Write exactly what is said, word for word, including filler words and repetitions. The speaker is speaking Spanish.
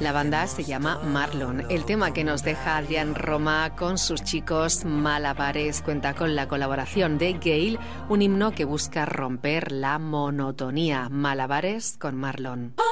La banda se llama Marlon. El tema que nos deja Adrián Roma con sus chicos Malabares cuenta con la colaboración de Gale, un himno que busca romper la monotonía. Malabares con Marlon.